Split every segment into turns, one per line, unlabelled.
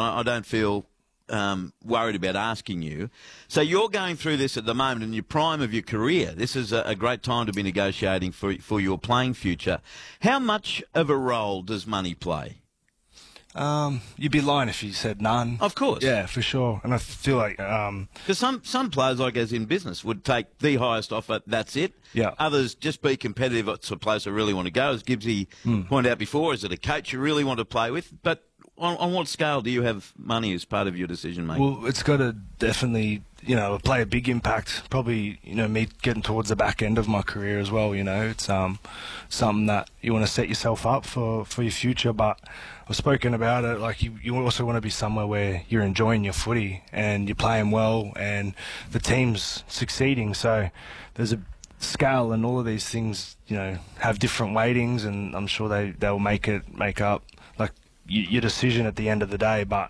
I don't feel worried about asking you. So you're going through this at the moment in your prime of your career. This is a great time to be negotiating for your playing future. How much of a role does money play?
You'd be lying if you said none.
Of course.
Yeah, for sure. And I feel like...
Because some players, like as in business, would take the highest offer, that's it.
Yeah.
Others just be competitive. It's a place I really want to go. As Gibbsy pointed out before, is it a coach you really want to play with? But on what scale do you have money as part of your decision making?
Well, it's got to definitely, play a big impact. Probably, me getting towards the back end of my career as well, It's something that you want to set yourself up for your future. But I've spoken about it, like you also want to be somewhere where you're enjoying your footy and you're playing well and the team's succeeding. So there's a scale, and all of these things, have different weightings, and I'm sure they'll make up like your decision at the end of the day. But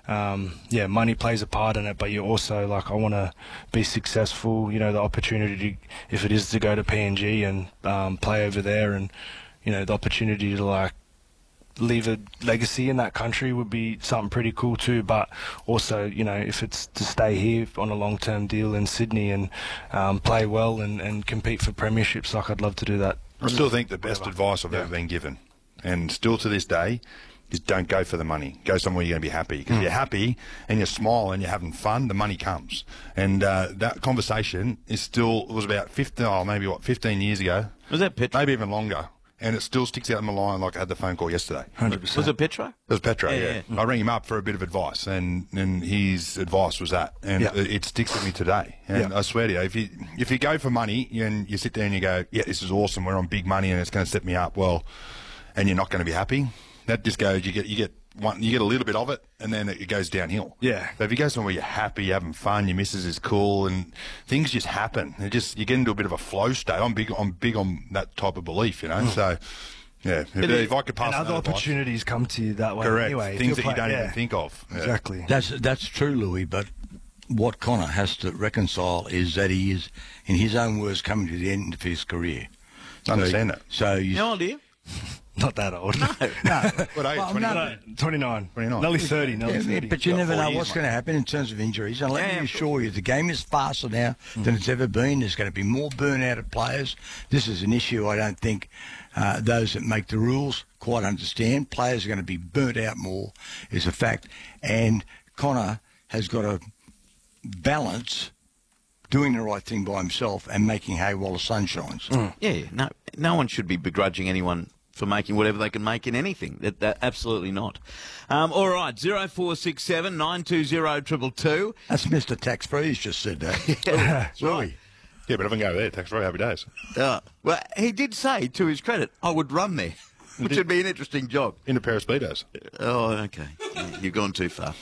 money plays a part in it, but you're also like, I want to be successful, the opportunity to, if it is to go to PNG and play over there, and the opportunity to leave a legacy in that country would be something pretty cool too. But also, if it's to stay here on a long-term deal in Sydney and play well and compete for premierships, I'd love to do that.
I still think the best advice I've ever been given, and still to this day, is don't go for the money. Go somewhere you're going to be happy. Because if you're happy and you smile and you're having fun, the money comes. And that conversation was about 15 years ago.
Was that Petra?
Maybe even longer. And it still sticks out in my mind like I had the phone call yesterday.
100%.
Was it Petra?
It was Petro, yeah. I rang him up for a bit of advice, and his advice was that. And it sticks with me today. And I swear to you, if you go for money and you sit there and you go, yeah, this is awesome, we're on big money and it's going to set me up, well, and you're not going to be happy, that just goes, you get a little bit of it, and then it goes downhill.
Yeah.
So if you go somewhere you're happy, you're having fun, your missus is cool, and things just happen. You get into a bit of a flow state. I'm big on that type of belief, So, yeah. If I could pass
and other opportunities come to you that way.
Correct.
Anyway,
Things that you don't even think of. Yeah.
Exactly.
That's true, Louis. But what Connor has to reconcile is that he is, in his own words, coming to the end of his career.
I understand that.
So
How old are you?
Not that old.
No.
What age?
29. Nearly 30. Nearly 30.
But you never know what's going to happen in terms of injuries. And let me assure you, the game is faster now than it's ever been. There's going to be more burnout of players. This is an issue I don't think those that make the rules quite understand. Players are going to be burnt out more, is a fact. And Connor has got to balance doing the right thing by himself and making hay while the sun shines.
Yeah, no one should be begrudging anyone for making whatever they can make in anything. That absolutely not. All right, 0467 920 222.
That's Mr. Tax-Free. He's just said that. Louis.
Yeah, but if I can go there, tax-free, happy days.
Well, he did say, to his credit, I would run there, which would be an interesting job.
In a pair of Speedos.
Oh, okay. Yeah, you've gone too far.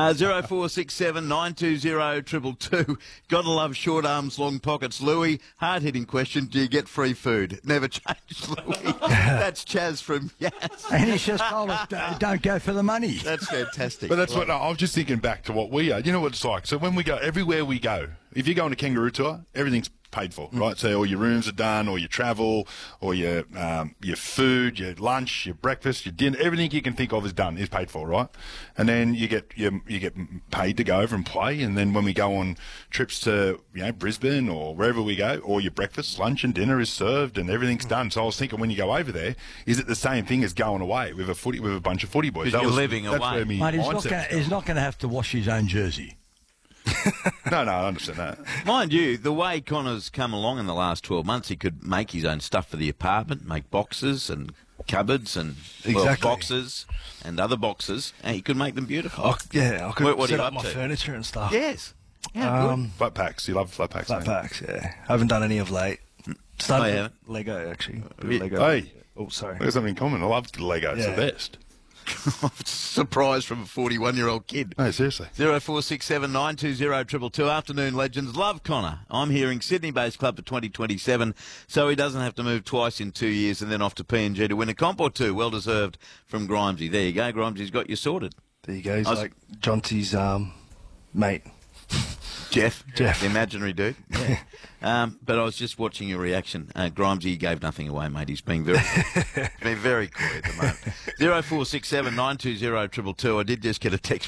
0467 920 222. Gotta love short arms, long pockets. Louis, hard-hitting question, do you get free food? Never change, Louis. That's Chaz from Yes.
And he's just told us, don't go for the money.
That's fantastic.
But that's what I was just thinking back to what we are. You know what it's like? So when we go, everywhere we go, if you go on a kangaroo tour, everything's paid for, right? So all your rooms are done, or your travel, or your food, your lunch, your breakfast, your dinner, everything you can think of is paid for, right? And then you get paid to go over and play. And then when we go on trips to Brisbane or wherever we go, all your breakfast, lunch, and dinner is served, and everything's done. So I was thinking, when you go over there, is it the same thing as going away with a bunch of footy boys?
Because you're living
that's
away.
Where me
Mate,
mindset's
he's not going to have to wash his own jersey.
No, I understand that.
Mind you, the way Connor's come along in the last 12 months, he could make his own stuff for the apartment, make boxes and cupboards and boxes and other boxes, and he could make them beautiful.
I could
What
set
are you
up my
to?
furniture and stuff.
Yes. Yeah, good.
Flat packs. You love flat packs.
Flat
don't you?
packs, yeah. I haven't done any of late. Started with Lego, actually. Lego.
Hey.
Oh, sorry.
There's something in common. I love Lego. It's the best.
Surprise from a 41-year-old kid.
No, seriously.
0467 920 222. Afternoon legends love Connor. I'm hearing Sydney-based club for 2027, so he doesn't have to move twice in 2 years and then off to PNG to win a comp or two. Well deserved from Grimesy. There you go. Grimesy's got you sorted.
There you go. He's like Jonty's mate.
Jeff,
Jeff.
the imaginary dude. Yeah. But I was just watching your reaction. Grimesy gave nothing away, mate. He's being very, very coy at the moment. 0467 920 222. I did just get a text